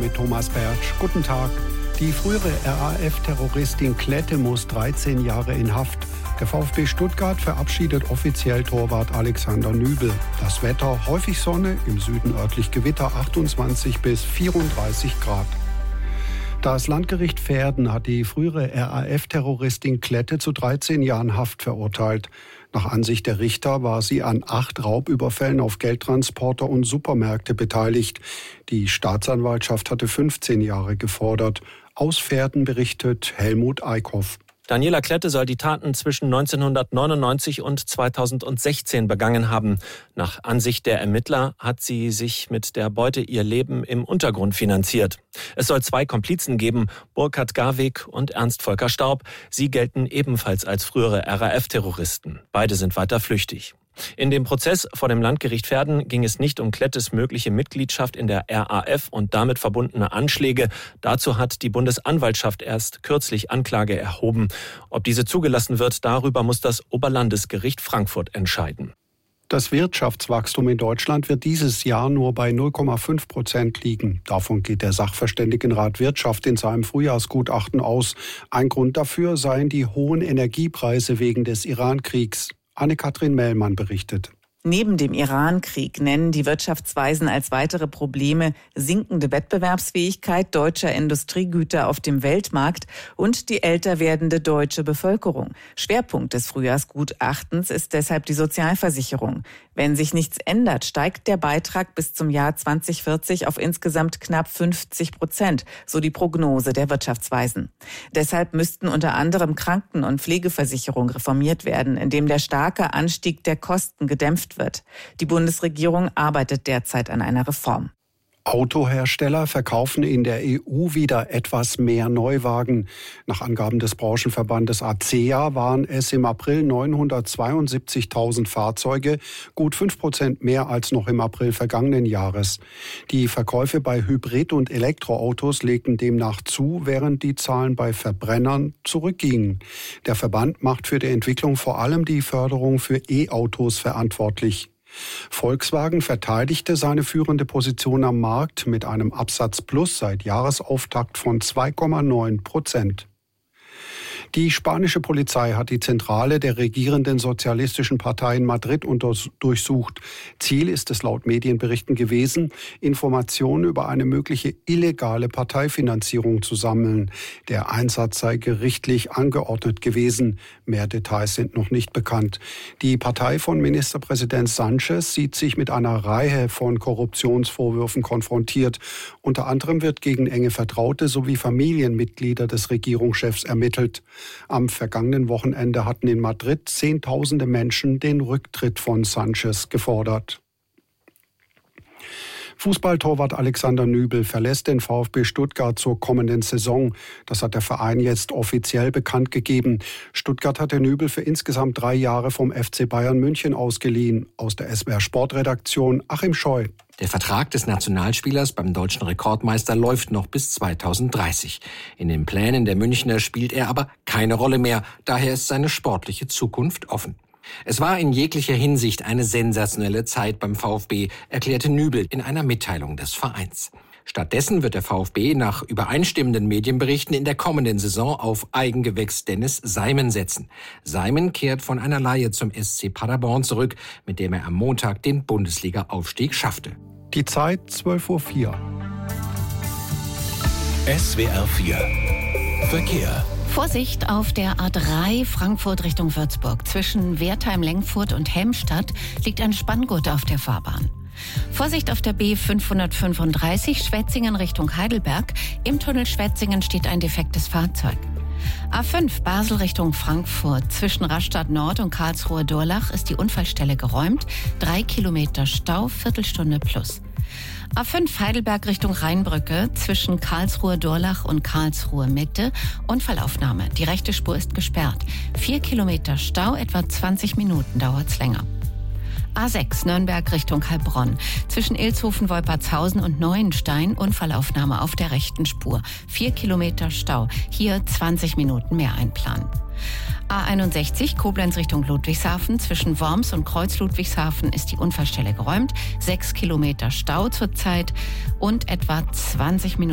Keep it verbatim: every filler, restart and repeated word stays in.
mit Thomas Bertsch. Guten Tag. Die frühere R A F-Terroristin Klette muss dreizehn Jahre in Haft. Der VfB Stuttgart verabschiedet offiziell Torwart Alexander Nübel. Das Wetter: häufig Sonne, im Süden örtlich Gewitter, achtundzwanzig bis vierunddreißig Grad. Das Landgericht Verden hat die frühere R A F-Terroristin Klette zu dreizehn Jahren Haft verurteilt. Nach Ansicht der Richter war sie an acht Raubüberfällen auf Geldtransporter und Supermärkte beteiligt. Die Staatsanwaltschaft hatte fünfzehn Jahre gefordert. Aus Verden berichtet Helmut Eickhoff. Daniela Klette soll die Taten zwischen neunzehnhundertneunundneunzig und zweitausendsechzehn begangen haben. Nach Ansicht der Ermittler hat sie sich mit der Beute ihr Leben im Untergrund finanziert. Es soll zwei Komplizen geben, Burkhard Garwig und Ernst Volker Staub. Sie gelten ebenfalls als frühere R A F-Terroristen. Beide sind weiter flüchtig. In dem Prozess vor dem Landgericht Verden ging es nicht um Klettes mögliche Mitgliedschaft in der R A F und damit verbundene Anschläge. Dazu hat die Bundesanwaltschaft erst kürzlich Anklage erhoben. Ob diese zugelassen wird, darüber muss das Oberlandesgericht Frankfurt entscheiden. Das Wirtschaftswachstum in Deutschland wird dieses Jahr nur bei null Komma fünf Prozent liegen. Davon geht der Sachverständigenrat Wirtschaft in seinem Frühjahrsgutachten aus. Ein Grund dafür seien die hohen Energiepreise wegen des Iran-Kriegs. Anne-Kathrin Mellmann berichtet. Neben dem Iran-Krieg nennen die Wirtschaftsweisen als weitere Probleme sinkende Wettbewerbsfähigkeit deutscher Industriegüter auf dem Weltmarkt und die älter werdende deutsche Bevölkerung. Schwerpunkt des Frühjahrsgutachtens ist deshalb die Sozialversicherung. Wenn sich nichts ändert, steigt der Beitrag bis zum Jahr zweitausendvierzig auf insgesamt knapp fünfzig Prozent, so die Prognose der Wirtschaftsweisen. Deshalb müssten unter anderem Kranken- und Pflegeversicherung reformiert werden, indem der starke Anstieg der Kosten gedämpft wird. Die Bundesregierung arbeitet derzeit an einer Reform. Autohersteller verkaufen in der E U wieder etwas mehr Neuwagen. Nach Angaben des Branchenverbandes A C E A waren es im April neunhundertzweiundsiebzigtausend Fahrzeuge, gut fünf Prozent mehr als noch im April vergangenen Jahres. Die Verkäufe bei Hybrid- und Elektroautos legten demnach zu, während die Zahlen bei Verbrennern zurückgingen. Der Verband macht für die Entwicklung vor allem die Förderung für E-Autos verantwortlich. Volkswagen verteidigte seine führende Position am Markt mit einem Absatzplus seit Jahresauftakt von zwei Komma neun Prozent. Die spanische Polizei hat die Zentrale der regierenden sozialistischen Partei in Madrid durchsucht. Ziel ist es laut Medienberichten gewesen, Informationen über eine mögliche illegale Parteifinanzierung zu sammeln. Der Einsatz sei gerichtlich angeordnet gewesen. Mehr Details sind noch nicht bekannt. Die Partei von Ministerpräsident Sánchez sieht sich mit einer Reihe von Korruptionsvorwürfen konfrontiert. Unter anderem wird gegen enge Vertraute sowie Familienmitglieder des Regierungschefs ermittelt. Am vergangenen Wochenende hatten in Madrid Zehntausende Menschen den Rücktritt von Sánchez gefordert. Fußballtorwart Alexander Nübel verlässt den VfB Stuttgart zur kommenden Saison. Das hat der Verein jetzt offiziell bekannt gegeben. Stuttgart hatte Nübel für insgesamt drei Jahre vom F C Bayern München ausgeliehen. Aus der S W R Sportredaktion Achim Scheu. Der Vertrag des Nationalspielers beim deutschen Rekordmeister läuft noch bis zweitausenddreißig. In den Plänen der Münchner spielt er aber keine Rolle mehr. Daher ist seine sportliche Zukunft offen. Es war in jeglicher Hinsicht eine sensationelle Zeit beim VfB, erklärte Nübel in einer Mitteilung des Vereins. Stattdessen wird der VfB nach übereinstimmenden Medienberichten in der kommenden Saison auf Eigengewächs Dennis Seimen setzen. Seimen kehrt von einer Leihe zum S C Paderborn zurück, mit dem er am Montag den Bundesliga-Aufstieg schaffte. Die Zeit zwölf Uhr vier. S W R vier Verkehr. Vorsicht auf der A drei Frankfurt Richtung Würzburg. Zwischen Wertheim-Lengfurt und Helmstadt liegt ein Spanngurt auf der Fahrbahn. Vorsicht auf der B fünfhundertfünfunddreißig Schwetzingen Richtung Heidelberg. Im Tunnel Schwetzingen steht ein defektes Fahrzeug. A fünf Basel Richtung Frankfurt. Zwischen Rastatt Nord und Karlsruhe Durlach ist die Unfallstelle geräumt. Drei Kilometer Stau, Viertelstunde plus. A fünf Heidelberg Richtung Rheinbrücke, zwischen Karlsruhe Durlach und Karlsruhe Mitte. Unfallaufnahme. Die rechte Spur ist gesperrt. Vier Kilometer Stau, etwa zwanzig Minuten dauert's länger. A sechs Nürnberg Richtung Heilbronn. Zwischen Ilshofen, Wolpertshausen und Neuenstein Unfallaufnahme auf der rechten Spur. Vier Kilometer Stau. Hier zwanzig Minuten mehr einplanen. A einundsechzig Koblenz Richtung Ludwigshafen. Zwischen Worms und Kreuz Ludwigshafen ist die Unfallstelle geräumt. Sechs Kilometer Stau zurzeit und etwa zwanzig Minuten